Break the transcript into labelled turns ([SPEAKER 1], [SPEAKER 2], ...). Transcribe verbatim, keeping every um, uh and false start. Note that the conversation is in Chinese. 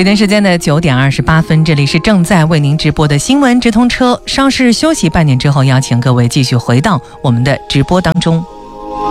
[SPEAKER 1] 北京时间的九点二十八分，这里是正在为您直播的新闻直通车。稍事休息半点之后，邀请各位继续回到我们的直播当中。